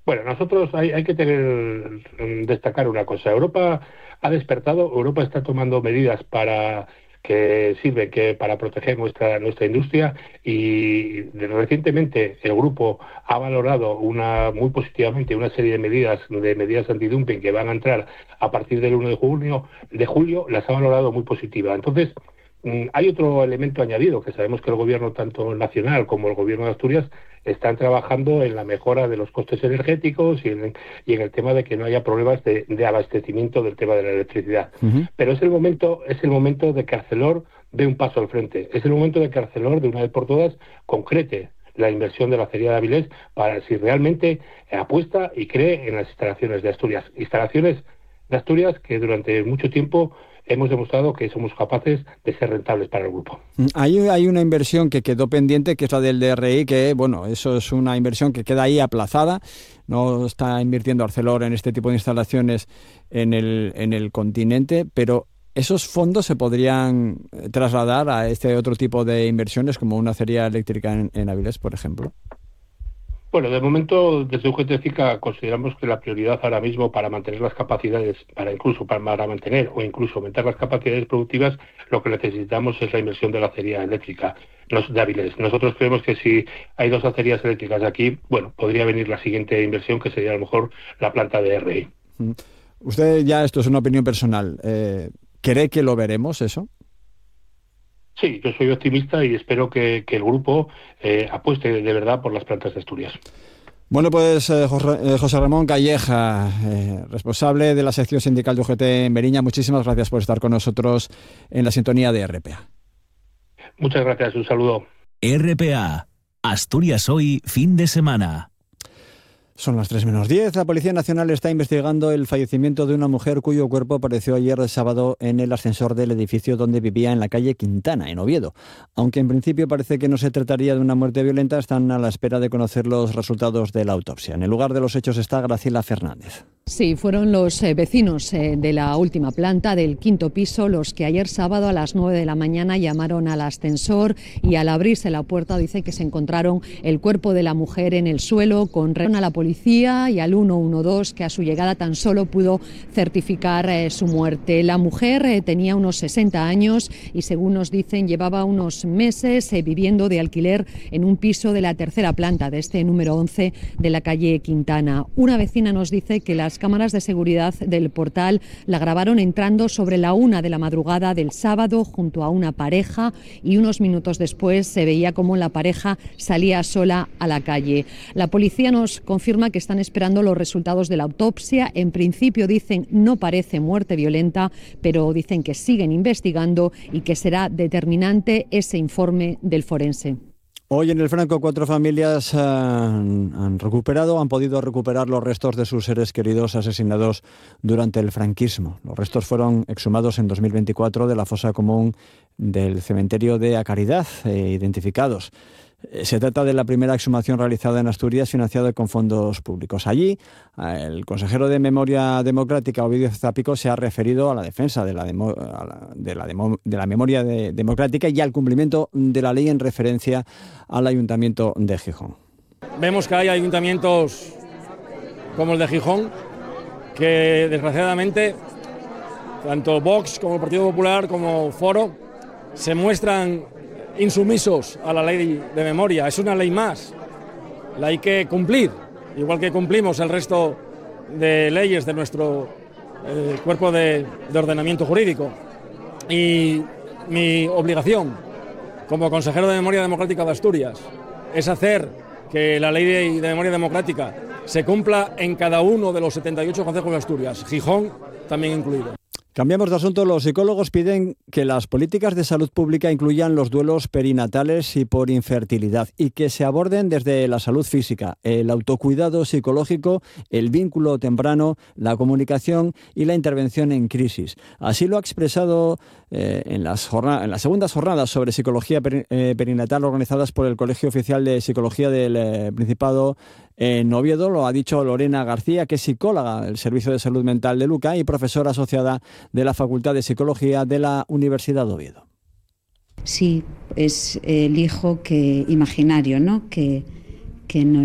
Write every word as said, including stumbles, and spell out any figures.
Bueno, nosotros hay, hay que tener, destacar una cosa. Europa ha despertado, Europa está tomando medidas para que sirven que para proteger nuestra nuestra industria y recientemente el grupo ha valorado una muy positivamente una serie de medidas de medidas antidumping que van a entrar a partir del uno de junio de julio, las ha valorado muy positiva. Entonces, hay otro elemento añadido, que sabemos que el gobierno, tanto nacional como el gobierno de Asturias, están trabajando en la mejora de los costes energéticos y en, y en el tema de que no haya problemas de, de abastecimiento del tema de la electricidad. Uh-huh. Pero es el momento, es el momento de que Arcelor dé un paso al frente. Es el momento de que Arcelor, de una vez por todas, concrete la inversión de la acería de Avilés para si realmente apuesta y cree en las instalaciones de Asturias. Instalaciones de Asturias que durante mucho tiempo hemos demostrado que somos capaces de ser rentables para el grupo. Hay, hay una inversión que quedó pendiente, que es la del D R I, que, bueno, eso es una inversión que queda ahí aplazada. No está invirtiendo Arcelor en este tipo de instalaciones en el, en el continente, pero ¿esos fondos se podrían trasladar a este otro tipo de inversiones, como una acería eléctrica en, en Avilés, por ejemplo? Bueno, de momento, desde U G T CICA consideramos que la prioridad ahora mismo para mantener las capacidades, para incluso para, para mantener o incluso aumentar las capacidades productivas, lo que necesitamos es la inversión de la acería eléctrica de Avilés. Nosotros creemos que si hay dos acerías eléctricas aquí, bueno, podría venir la siguiente inversión, que sería a lo mejor la planta de R I. Usted, ya esto es una opinión personal, eh, ¿cree que lo veremos eso? Sí, yo soy optimista y espero que, que el grupo eh, apueste de verdad por las plantas de Asturias. Bueno, pues eh, José Ramón Calleja, eh, responsable de la sección sindical de U G T en Veriña, muchísimas gracias por estar con nosotros en la sintonía de R P A. Muchas gracias, un saludo. R P A, Asturias hoy, fin de semana. Son las tres menos diez. La Policía Nacional está investigando el fallecimiento de una mujer cuyo cuerpo apareció ayer de sábado en el ascensor del edificio donde vivía en la calle Quintana, en Oviedo. Aunque en principio parece que no se trataría de una muerte violenta, están a la espera de conocer los resultados de la autopsia. En el lugar de los hechos está Graciela Fernández. Sí, fueron los eh, vecinos eh, de la última planta, del quinto piso, los que ayer sábado a las nueve de la mañana llamaron al ascensor y al abrirse la puerta dicen que se encontraron el cuerpo de la mujer en el suelo, con a la policía y al ciento doce, que a su llegada tan solo pudo certificar eh, su muerte. La mujer eh, tenía unos sesenta años y, según nos dicen, llevaba unos meses eh, viviendo de alquiler en un piso de la tercera planta de este número once de la calle Quintana. Una vecina nos dice que las cámaras de seguridad del portal la grabaron entrando sobre la una de la madrugada del sábado junto a una pareja y unos minutos después se veía cómo la pareja salía sola a la calle. La policía nos confirma que están esperando los resultados de la autopsia. En principio dicen no parece muerte violenta, pero dicen que siguen investigando y que será determinante ese informe del forense. Hoy en el Franco cuatro familias han, han recuperado, han podido recuperar los restos de sus seres queridos asesinados durante el franquismo. Los restos fueron exhumados en dos mil veinticuatro de la fosa común del cementerio de A Caridad, eh, identificados. Se trata de la primera exhumación realizada en Asturias financiada con fondos públicos. Allí, el consejero de Memoria Democrática, Ovidio Zapico, se ha referido a la defensa de la, demo, a la, de la, demo, de la memoria de, democrática y al cumplimiento de la ley en referencia al Ayuntamiento de Gijón. Vemos que hay ayuntamientos como el de Gijón que, desgraciadamente, tanto Vox como el Partido Popular como Foro se muestran insumisos a la ley de memoria. Es una ley más, la hay que cumplir, igual que cumplimos el resto de leyes de nuestro eh, cuerpo de, de ordenamiento jurídico. Y mi obligación como consejero de Memoria Democrática de Asturias es hacer que la ley de, de memoria democrática se cumpla en cada uno de los setenta y ocho concejos de Asturias, Gijón también incluido. Cambiamos de asunto. Los psicólogos piden que las políticas de salud pública incluyan los duelos perinatales y por infertilidad y que se aborden desde la salud física, el autocuidado psicológico, el vínculo temprano, la comunicación y la intervención en crisis. Así lo ha expresado eh, en, las jornada, en las segundas jornadas sobre psicología per, eh, perinatal organizadas por el Colegio Oficial de Psicología del eh, Principado en Oviedo. Lo ha dicho Lorena García, que es psicóloga del Servicio de Salud Mental de Luca y profesora asociada de la Facultad de Psicología de la Universidad de Oviedo. Sí, es el hijo que imaginario, ¿no? Que, que no